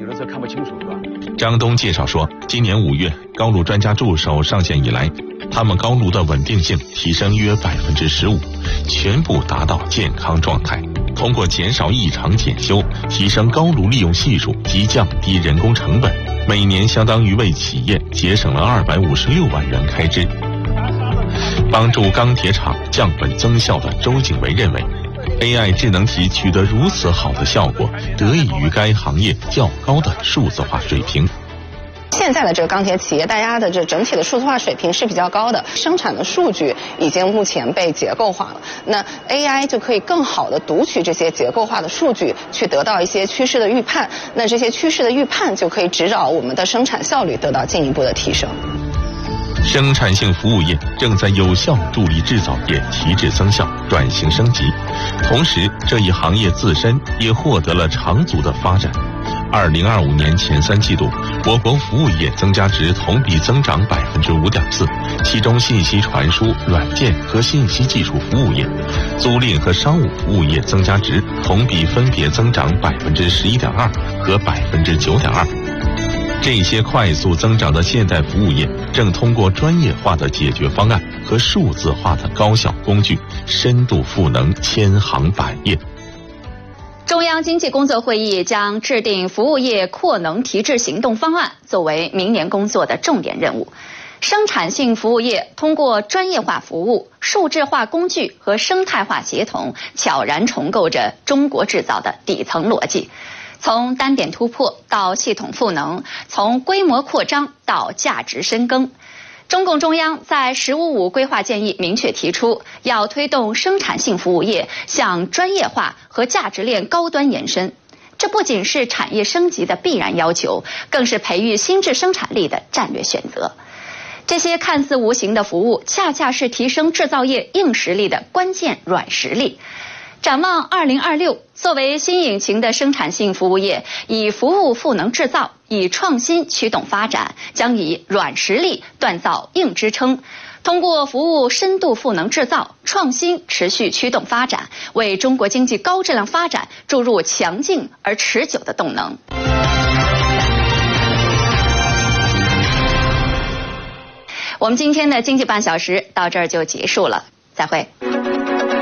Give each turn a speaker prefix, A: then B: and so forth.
A: 有的时候看不清楚，是吧？
B: 张东介绍说，今年5月高炉专家助手上线以来，他们高炉的稳定性提升约15%，全部达到健康状态。通过减少异常检修，提升高炉利用系数及降低人工成本，每年相当于为企业节省了256万元开支。帮助钢铁厂降本增效的周景维认为， AI 智能体取得如此好的效果，得益于该行业较高的数字化水平。
C: 现在的这个钢铁企业，大家的这整体的数字化水平是比较高的，生产的数据已经目前被结构化了。那 AI 就可以更好的读取这些结构化的数据，去得到一些趋势的预判。那这些趋势的预判就可以指导我们的生产效率得到进一步的提升。
B: 生产性服务业正在有效助力制造业提质增效、转型升级，同时这一行业自身也获得了长足的发展。2025年前3季度，我国服务业增加值同比增长5.4%，其中信息传输、软件和信息技术服务业、租赁和商务服务业增加值同比分别增长11.2%和9.2%。 这些快速增长的现代服务业正通过专业化的解决方案和数字化的高效工具，深度赋能千行百业。
D: 中央经济工作会议将制定服务业扩能提质行动方案，作为明年工作的重点任务。生产性服务业通过专业化服务、数字化工具和生态化协同，悄然重构着中国制造的底层逻辑。 从单点突破到系统赋能，从规模扩张到价值深耕，中共中央在“十五五”规划建议明确提出，要推动生产性服务业向专业化和价值链高端延伸。这不仅是产业升级的必然要求，更是培育新质生产力的战略选择。这些看似无形的服务，恰恰是提升制造业硬实力的关键软实力。 展望2026，作为新引擎的生产性服务业，以服务赋能制造，以创新驱动发展，将以软实力锻造硬支撑，通过服务深度赋能制造、创新持续驱动发展，为中国经济高质量发展注入强劲而持久的动能。我们今天的经济半小时到这儿就结束了，再会。